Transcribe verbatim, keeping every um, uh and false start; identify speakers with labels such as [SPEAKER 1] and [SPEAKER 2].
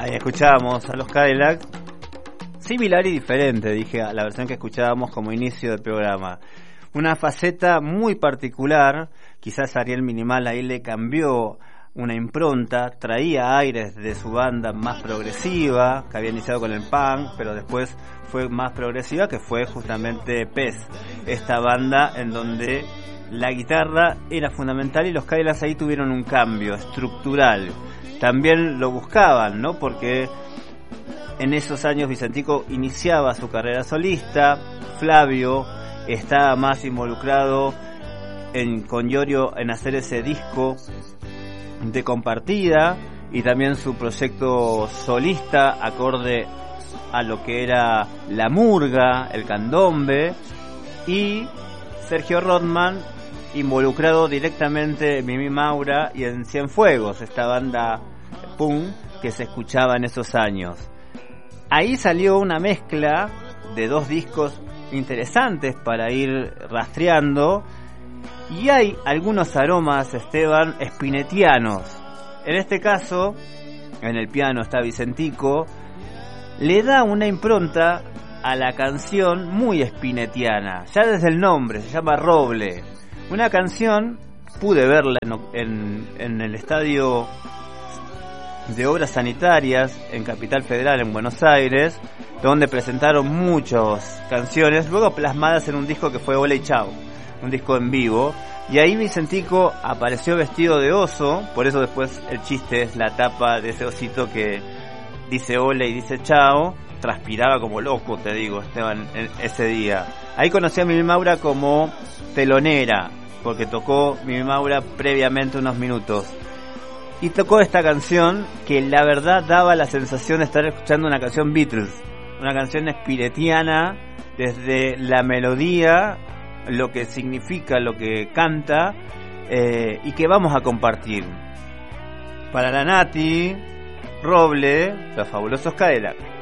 [SPEAKER 1] Ahí escuchábamos a los Cadillac, similar y diferente, dije, a la versión que escuchábamos como inicio del programa. Una faceta muy particular, quizás Ariel Minimal ahí le cambió una impronta, traía aires de su banda más progresiva, que había iniciado con el punk, pero después fue más progresiva, que fue justamente Pez, esta banda en donde la guitarra era fundamental y los Cadillacs ahí tuvieron un cambio estructural. También lo buscaban, ¿no? Porque en esos años Vicentico iniciaba su carrera solista, Flavio estaba más involucrado en, con Iorio en hacer ese disco de Compartida y también su proyecto solista acorde a lo que era la murga, el candombe, y Sergio Rodman involucrado directamente en Mimi Maura y en Cienfuegos, esta banda punk que se escuchaba en esos años. Ahí salió una mezcla de dos discos interesantes para ir rastreando, y hay algunos aromas, Esteban, spinettianos. En este caso, en el piano está Vicentico, le da una impronta a la canción muy spinettiana, ya desde el nombre, se llama Roble. Una canción, pude verla en, en, en el estadio de Obras Sanitarias en Capital Federal, en Buenos Aires, donde presentaron muchas canciones, luego plasmadas en un disco que fue Hola y Chao, un disco en vivo, y ahí Vicentico apareció vestido de oso, por eso después el chiste es la tapa de ese osito que dice hola y dice chao. Transpiraba como loco, te digo, Esteban, ese día. Ahí conocí a Mimi Maura como telonera, porque tocó Mimi Maura previamente unos minutos. Y tocó esta canción que la verdad daba la sensación de estar escuchando una canción Beatles, una canción spinettiana, desde la melodía, lo que significa, lo que canta, eh, y que vamos a compartir. Para la Nati, Roble, los fabulosos Cadillacs.